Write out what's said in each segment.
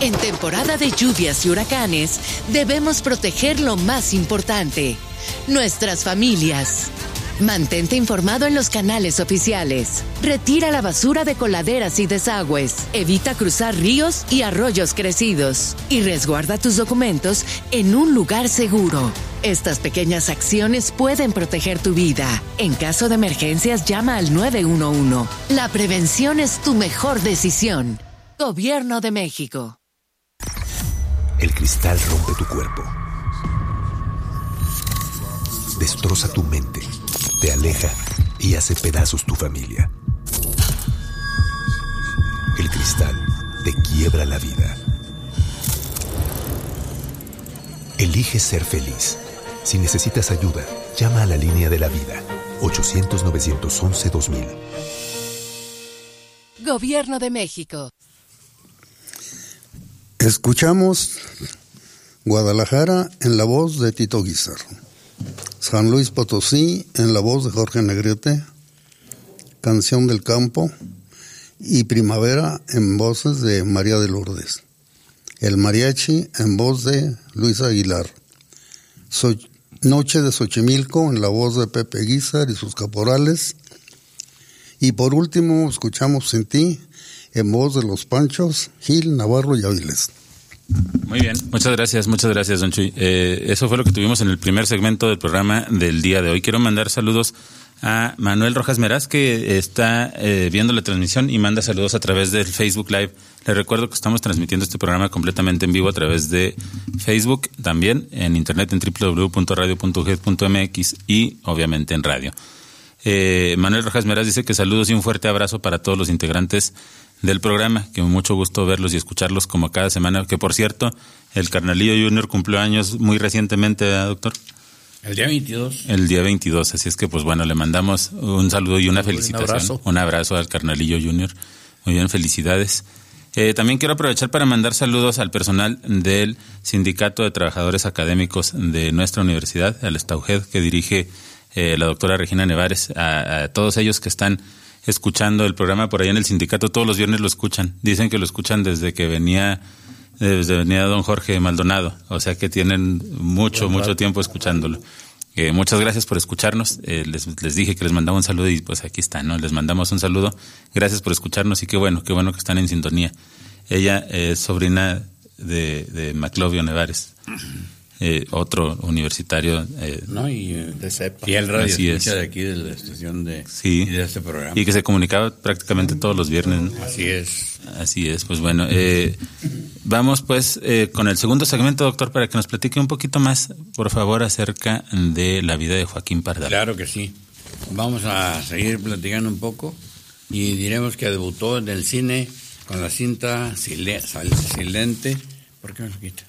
En temporada de lluvias y huracanes, debemos proteger lo más importante, nuestras familias. Mantente informado en los canales oficiales. Retira la basura de coladeras y desagües. Evita cruzar ríos y arroyos crecidos. Y resguarda tus documentos en un lugar seguro. Estas pequeñas acciones pueden proteger tu vida. En caso de emergencias, llama al 911. La prevención es tu mejor decisión. Gobierno de México. El cristal rompe tu cuerpo. Destroza tu mente. Te aleja y hace pedazos tu familia. El cristal te quiebra la vida. Elige ser feliz. Si necesitas ayuda, llama a la línea de la vida. 800-911-2000. Gobierno de México. Escuchamos Guadalajara en la voz de Tito Guizar. San Luis Potosí en la voz de Jorge Negrete, Canción del Campo, y Primavera en voces de María de Lourdes. El Mariachi en voz de Luis Aguilar. Noche de Xochimilco en la voz de Pepe Guizar y sus caporales. Y por último escuchamos Sin Ti en voz de los Panchos, Gil, Navarro y Áviles. Muy bien, muchas gracias, don Chuy. Eso fue lo que tuvimos en el primer segmento del programa del día de hoy. Quiero mandar saludos a Manuel Rojas Meraz, que está viendo la transmisión y manda saludos a través del Facebook Live. Les recuerdo que estamos transmitiendo este programa completamente en vivo a través de Facebook, también en internet en www.radio.uged.mx y obviamente en radio. Manuel Rojas Meraz dice que saludos y un fuerte abrazo para todos los integrantes del programa, que mucho gusto verlos y escucharlos como cada semana, que por cierto, el Carnalillo Junior cumplió años muy recientemente, ¿verdad, doctor? El día 22. El día 22, así es que pues bueno, le mandamos un saludo y una felicitación. Un abrazo al Carnalillo Junior. Muy bien, felicidades. También quiero aprovechar para mandar saludos al personal del Sindicato de Trabajadores Académicos de nuestra universidad, al STAUGED, que dirige la doctora Regina Nevares, a todos ellos que están escuchando el programa por ahí en el sindicato. Todos los viernes lo escuchan. Dicen que lo escuchan desde que venía don Jorge Maldonado. O sea que tienen mucho tiempo escuchándolo. Muchas gracias por escucharnos. Les dije que les mandaba un saludo y pues aquí está, ¿no? Les mandamos un saludo. Gracias por escucharnos y qué bueno que están en sintonía. Ella es sobrina de Maclovio Nevares. Otro universitario. De CEPA. Y el radio escucha de aquí, de la estación de este programa. Y que se comunicaba prácticamente todos los viernes, ¿no? Así es, pues bueno. Vamos pues con el segundo segmento, doctor, para que nos platique un poquito más, por favor, acerca de la vida de Joaquín Pardal. Claro que sí. Vamos a seguir platicando un poco y diremos que debutó en el cine con la cinta Silente. ¿Por qué me lo quita?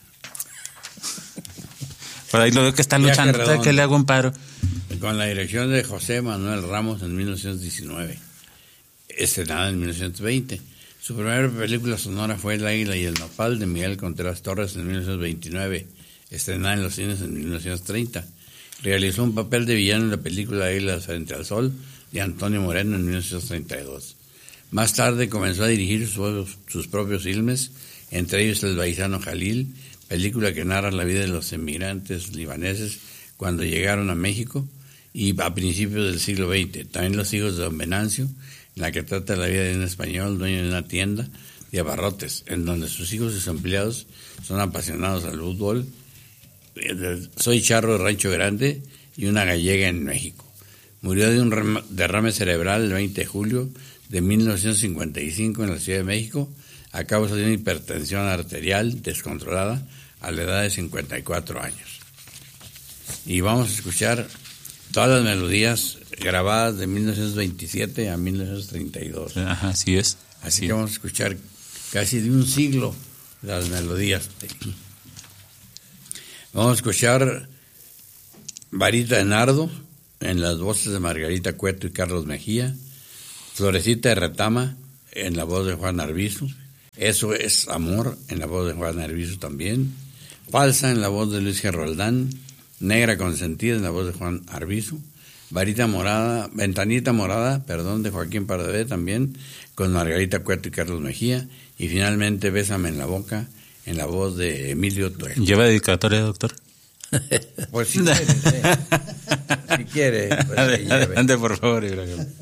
Por ahí lo veo que está luchando, que le hago un paro. Con la dirección de José Manuel Ramos en 1919, estrenada en 1920. Su primera película sonora fue El Águila y el Nopal de Miguel Contreras Torres en 1929, estrenada en los cines en 1930. Realizó un papel de villano en la película Águilas frente al Sol de Antonio Moreno en 1932. Más tarde comenzó a dirigir sus propios filmes, entre ellos El Baizano Jalil, película que narra la vida de los emigrantes libaneses cuando llegaron a México y a principios del siglo XX. También Los hijos de Don Venancio, en la que trata la vida de un español dueño de una tienda de abarrotes, en donde sus hijos y sus empleados son apasionados al fútbol. Soy charro de Rancho Grande y una gallega en México. Murió de un derrame cerebral el 20 de julio de 1955 en la Ciudad de México a causa de una hipertensión arterial descontrolada a la edad de 54 años. Y vamos a escuchar todas las melodías grabadas de 1927 a 1932. Ajá, así es. Así que vamos a escuchar casi de un siglo las melodías. Vamos a escuchar Varita de Nardo en las voces de Margarita Cueto y Carlos Mejía, Florecita de Retama en la voz de Juan Arbizu, Eso es Amor en la voz de Juan Arbizu también, Falsa en la voz de Luis G. Roldán, Negra Consentida en la voz de Juan Arbizu, Ventanita Morada, de Joaquín Pardavé también, con Margarita Cueto y Carlos Mejía, y finalmente Bésame en la Boca en la voz de Emilio Tuerto. ¿Lleva dedicatoria, doctor? Pues si quiere, si quiere. Pues Adelante, por favor, Ibrahim.